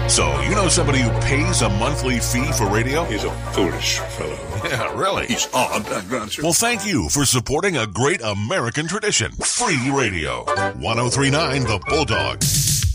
So, you know somebody who pays a monthly fee for radio? He's a foolish fellow. Yeah, really. He's odd, that Grancher. Well, thank you for supporting a great American tradition. Free radio. 1039 The Bulldog.